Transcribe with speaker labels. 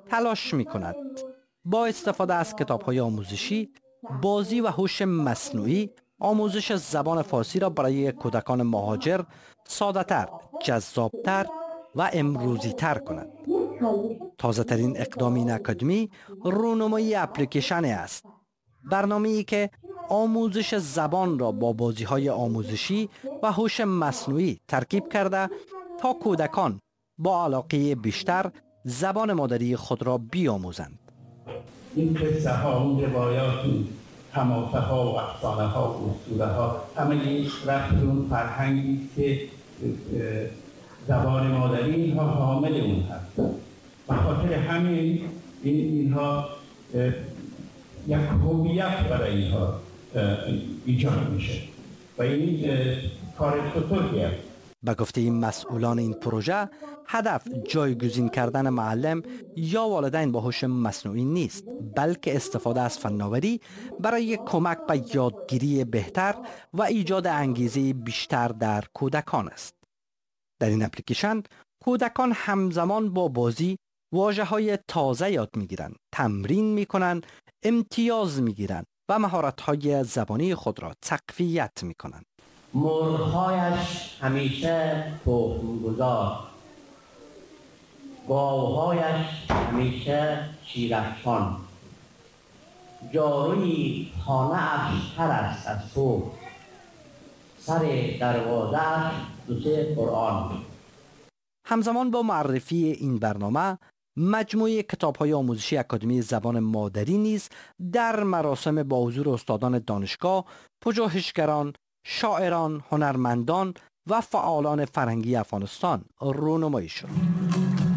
Speaker 1: تلاش می کند با استفاده از کتاب‌های آموزشی، بازی و هوش مصنوعی آموزش زبان فارسی را برای کودکان مهاجر ساده‌تر، جذابتر و امروزی‌تر کند. تازه‌ترین اقدام این اکادمی رونمایی اپلیکیشن است. برنامه‌ای که آموزش زبان را با بازی‌های آموزشی و هوش مصنوعی ترکیب کرده تا کودکان با علاقه بیشتر زبان مادری خود را بیاموزند.
Speaker 2: این قصه ها، اون روایات، حماسه ها و افسانه ها و اسطوره ها، همه این رفت اون فرهنگی که زبان مادری اینها حامل اون هست. به خاطر همین اینها یک هویت برای اینها ایجاد میشه و این کار بزرگی است.
Speaker 1: به گفته این مسئولان این پروژه، هدف جایگزین کردن معلم یا والدین با هوش مصنوعی نیست، بلکه استفاده از فناوری برای کمک به یادگیری بهتر و ایجاد انگیزه بیشتر در کودکان است. در این اپلیکیشن کودکان همزمان با بازی واژه‌های تازه یاد می‌گیرند، تمرین می‌کنند، امتیاز می‌گیرند و مهارت‌های زبانی خود را تقویت می‌کنند.
Speaker 3: مرغ‌هایش همیشه تخم‌گذار، گاوهایش همیشه شیرافشان، جاروی خانه‌اش تر است از تو، سر دروازه‌اش دو سه قرآن.
Speaker 1: همزمان با معرفی این برنامه، مجموعه کتاب‌های آموزشی اکادمی زبان مادری نیز در مراسم با حضور استادان دانشگاه، پژوهشگران، شاعران، هنرمندان و فعالان فرهنگی افغانستان رونمایی شد.